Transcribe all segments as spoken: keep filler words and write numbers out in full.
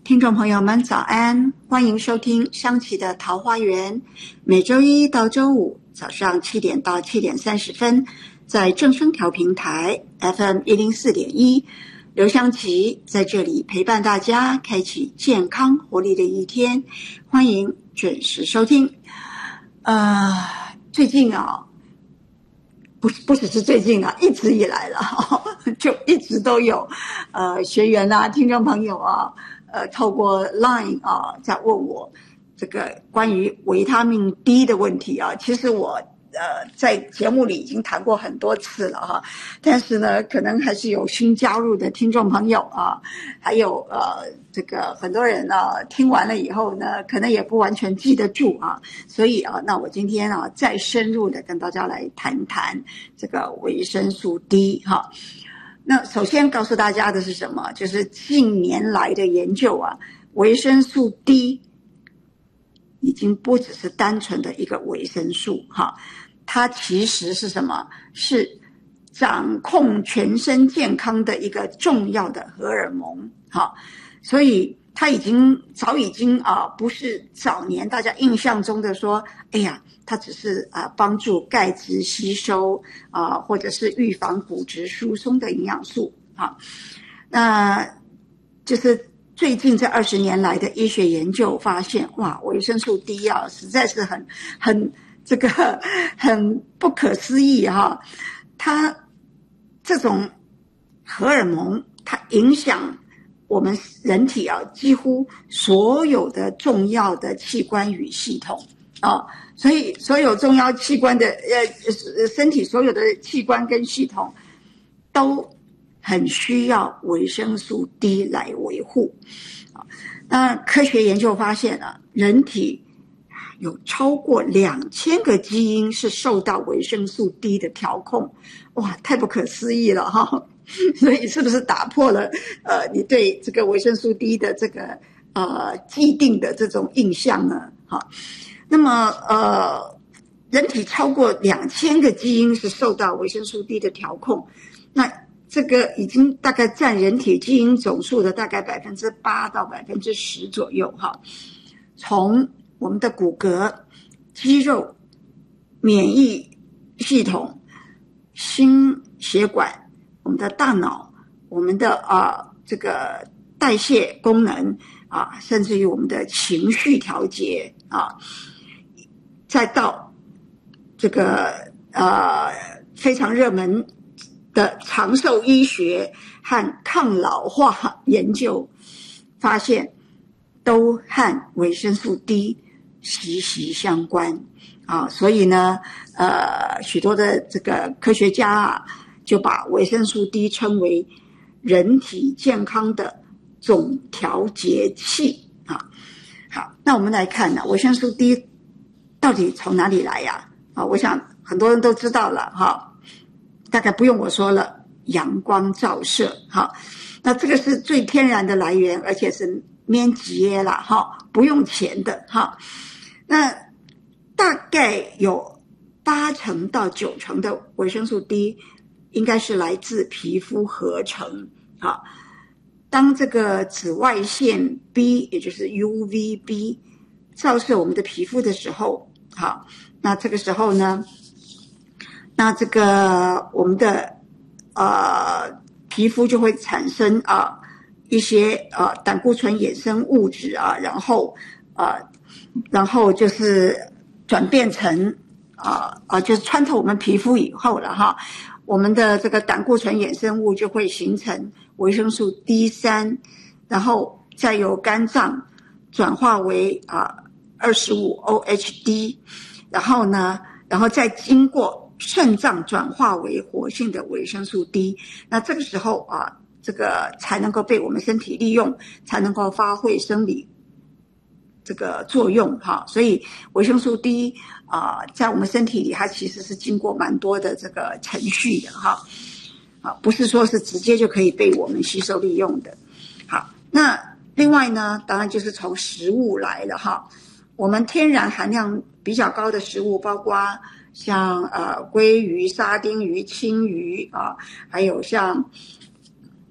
听众朋友们早安，欢迎收听香琪的桃花源，每周一到周五早上七点到七点三十分，在正声调频台 F M 一零四点一，刘香琪在这里陪伴大家，开启健康活力的一天，欢迎准时收听。呃，最近啊，不不只是最近啊，一直以来了，就一直都有呃学员啊、听众朋友啊。呃，透过 Line 啊，在问我这个关于维他命 D 的问题啊。其实我呃在节目里已经谈过很多次了哈，但是呢，可能还是有新加入的听众朋友啊，还有呃这个很多人啊听完了以后呢，可能也不完全记得住啊，所以啊，那我今天啊再深入的跟大家来谈谈这个维生素 D 哈。那首先告诉大家的是什么？就是近年来的研究啊，维生素 D 已经不只是单纯的一个维生素哈，它其实是什么？是掌控全身健康的一个重要的荷尔蒙哈，所以它已经早已经啊，不是早年大家印象中的说，哎呀，它只是啊帮助钙质吸收啊，或者是预防骨质疏松的营养素啊。那就是最近这二十年来的医学研究发现，哇，维生素 D 啊，实在是很很这个很不可思议哈。它这种荷尔蒙，它影响我们人体啊，几乎所有的重要的器官与系统啊，所以所有重要器官的呃身体所有的器官跟系统都很需要维生素 D 来维护啊。那科学研究发现啊，人体有超过两千个基因是受到维生素 D 的调控，哇，太不可思议了哈！所以是不是打破了呃你对这个维生素 D 的这个呃既定的这种印象呢？哈，那么呃，人体超过两千个基因是受到维生素 D 的调控，那这个已经大概占人体基因总数的大概百分之八到百分之十左右哈。从我们的骨骼、肌肉、免疫系统、心血管。我们的大脑，我们的啊这个代谢功能啊，甚至于我们的情绪调节啊，再到这个呃非常热门的长寿医学和抗老化研究，发现都和维生素 D 息息相关啊，所以呢，呃，许多的这个科学家啊。就把维生素 D 称为人体健康的总调节器啊。好，那我们来看呢，维生素 D 到底从哪里来呀？啊，我想很多人都知道了哈，大概不用我说了，阳光照射哈。那这个是最天然的来源，而且是免钱啦哈，不用钱的哈。那大概有八成到九成的维生素 D。应该是来自皮肤合成啊。当这个紫外线 B， 也就是 U V B 照射我们的皮肤的时候，好，那这个时候呢，那这个我们的呃皮肤就会产生啊一些呃胆固醇衍生物质啊，然后呃然后就是转变成啊啊就是穿透我们皮肤以后了哈。我们的这个胆固醇衍生物就会形成维生素 D 三， 然后再由肝脏转化为啊二十五 O H D， 然后呢，然后再经过肾脏转化为活性的维生素 D， 那这个时候啊，这个才能够被我们身体利用，才能够发挥生理这个作用哈。所以维生素 D 啊、呃，在我们身体里，它其实是经过蛮多的这个程序的哈，啊，不是说是直接就可以被我们吸收利用的。好，那另外呢，当然就是从食物来了哈。我们天然含量比较高的食物，包括像呃鲑鱼、沙丁鱼、青鱼啊，还有像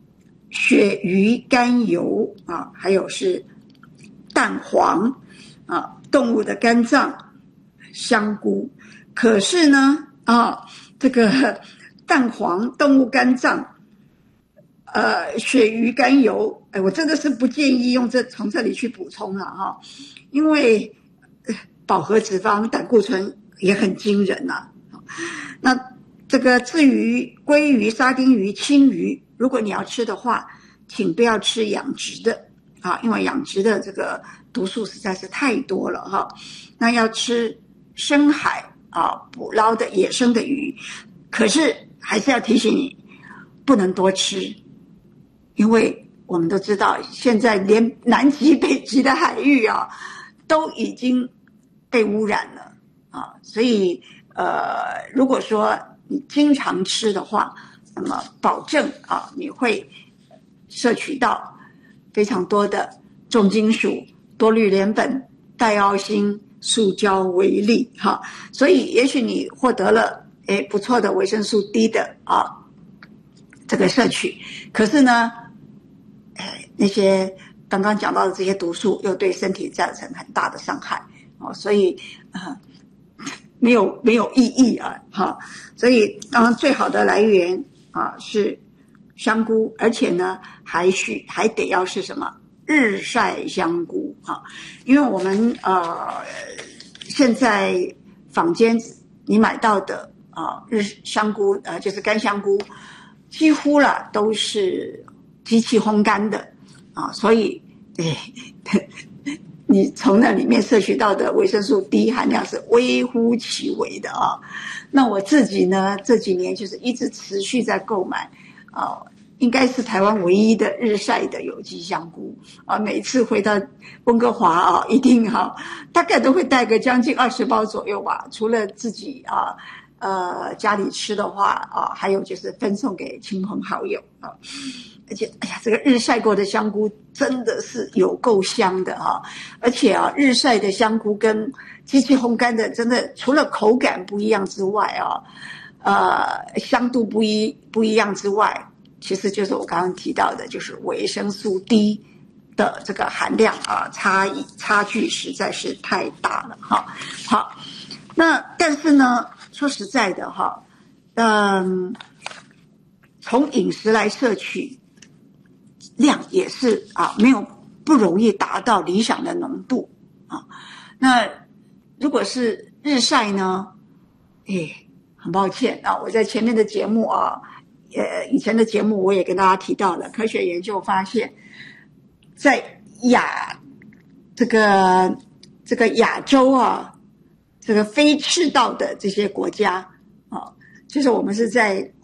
鳕鱼肝油啊，还有是蛋黄啊，动物的肝脏、香菇。可是呢啊，这个蛋黄、动物肝脏、呃鳕鱼肝油，哎，我真的是不建议用这从这里去补充了哈，因为饱和脂肪、胆固醇也很惊人呐、啊。那这个至于鲑鱼、沙丁鱼、青鱼，如果你要吃的话，请不要吃养殖的啊，因为养殖的这个毒素实在是太多了哈。那要吃深海啊捕捞的野生的鱼，可是还是要提醒你，不能多吃，因为我们都知道，现在连南极、北极的海域啊，都已经被污染了啊，所以呃，如果说你经常吃的话，那么保证啊，你会摄取到非常多的重金属、多氯联苯、戴奥辛、塑胶微粒哈，所以也许你获得了诶不错的维生素 D 的啊这个摄取，可是呢，哎那些刚刚讲到的这些毒素又对身体造成很大的伤害哦，所以呃没有没有意义啊哈，所以当然最好的来源啊是香菇，而且呢还需还得要是什么日晒香菇啊，因为我们呃现在坊间你买到的啊日香菇呃就是干香菇，几乎了都是机器烘干的啊，所以对你从那里面摄取到的维生素 D 含量是微乎其微的啊。那我自己呢这几年就是一直持续在购买啊，应该是台湾唯一的日晒的有机香菇啊，每次回到温哥华啊，一定哈、啊，大概都会带个将近二十包左右吧，除了自己啊呃家里吃的话啊，还有就是分送给亲朋好友啊。而且，哎呀，这个日晒过的香菇真的是有够香的啊！而且啊，日晒的香菇跟机器烘干的，真的除了口感不一样之外啊，呃，香度不一不一样之外，其实就是我刚刚提到的，就是维生素 D 的这个含量啊，差异差距实在是太大了哈。好，那但是呢，说实在的哈，嗯，从饮食来摄取。量也是啊，没有不容易达到理想的浓度啊。那如果是日晒呢？诶，很抱歉啊，我在前面的节目啊，呃，以前的节目我也跟大家提到了，科学研究发现，在亚这个这个亚洲啊，这个非赤道的这些国家啊，就是我们是在